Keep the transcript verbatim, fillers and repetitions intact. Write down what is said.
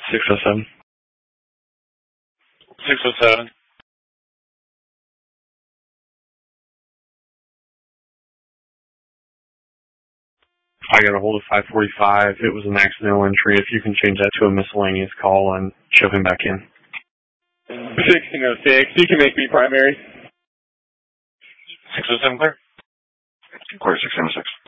six oh seven. six oh seven. I got a hold of five forty-five. It was an accidental entry. If you can change that to a miscellaneous call and shove him back in. sixteen oh six. You can make me primary. six oh seven clear. Clear six oh six.